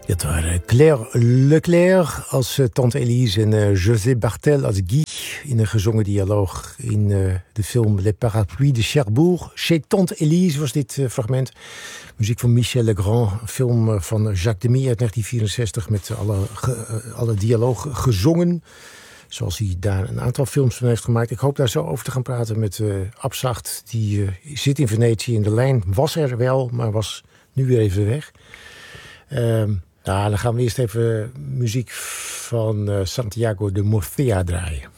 Dat waren Claire Leclerc als tante Elise en José Bartel als Guy in een gezongen dialoog in de film Les Parapluies de Cherbourg. Chez tante Elise was dit fragment. Muziek van Michel Legrand, een film van Jacques Demy uit 1964 met alle dialoog gezongen. Zoals hij daar een aantal films van heeft gemaakt. Ik hoop daar zo over te gaan praten met Abzacht. Die zit in Venetië in de lijn. Was er wel, maar was nu weer even weg. Dan gaan we eerst even muziek van Santiago de Morfea draaien.